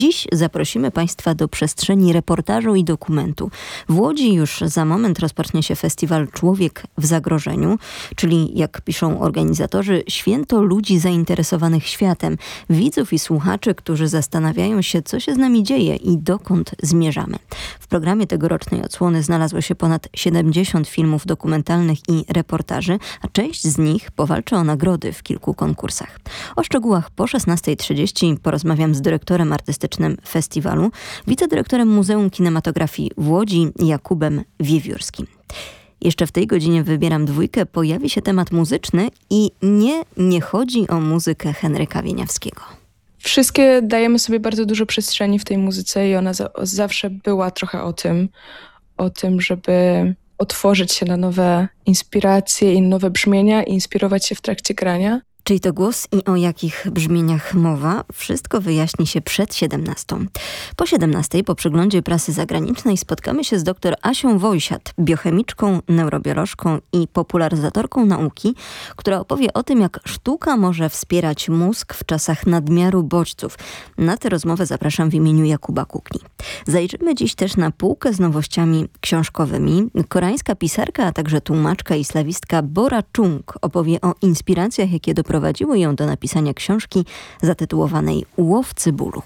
Dziś zaprosimy Państwa do przestrzeni reportażu i dokumentu. W Łodzi już za moment rozpocznie się festiwal Człowiek w zagrożeniu, czyli jak piszą organizatorzy, święto ludzi zainteresowanych światem, widzów i słuchaczy, którzy zastanawiają się, co się z nami dzieje i dokąd zmierzamy. W programie tegorocznej odsłony znalazło się ponad 70 filmów dokumentalnych i reportaży, a część z nich powalczy o nagrody w kilku konkursach. O szczegółach po 16:30 porozmawiam z dyrektorem artystycznym festiwalu, wicedyrektorem Muzeum Kinematografii w Łodzi Jakubem Wiewiórskim. Jeszcze w tej godzinie wybieram dwójkę, pojawi się temat muzyczny i nie chodzi o muzykę Henryka Wieniawskiego. Wszystkie dajemy sobie bardzo dużo przestrzeni w tej muzyce i ona zawsze była trochę o tym, żeby otworzyć się na nowe inspiracje i nowe brzmienia i inspirować się w trakcie grania. Czyj to głos i o jakich brzmieniach mowa? Wszystko wyjaśni się przed 17:00. Po 17:00, po przeglądzie prasy zagranicznej, spotkamy się z dr Asią Wojsiat, biochemiczką, neurobiolożką i popularyzatorką nauki, która opowie o tym, jak sztuka może wspierać mózg w czasach nadmiaru bodźców. Na tę rozmowę zapraszam w imieniu Jakuba Kukni. Zajrzymy dziś też na półkę z nowościami książkowymi. Koreańska pisarka, a także tłumaczka i slawistka Bora Chung opowie o inspiracjach, jakie doprowadziły ją do napisania książki zatytułowanej Łowcy bólu.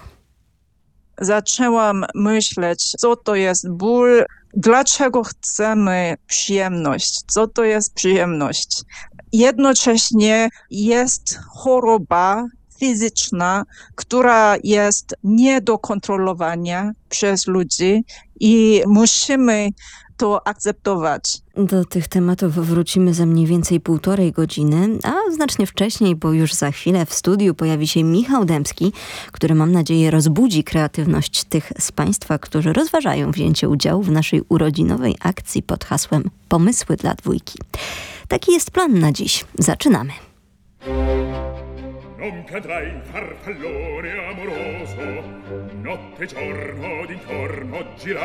Zaczęłam myśleć, co to jest ból, dlaczego chcemy przyjemność, co to jest przyjemność. Jednocześnie jest choroba fizyczna, która jest nie do kontrolowania przez ludzi i musimy to akceptować. Do tych tematów wrócimy za mniej więcej 1,5 godziny, a znacznie wcześniej, bo już za chwilę w studiu pojawi się Michał Dębski, który, mam nadzieję, rozbudzi kreatywność tych z Państwa, którzy rozważają wzięcie udziału w naszej urodzinowej akcji pod hasłem Pomysły dla dwójki. Taki jest plan na dziś. Zaczynamy. Non cadrai farfallone amoroso, notte e giorno d'intorno girai.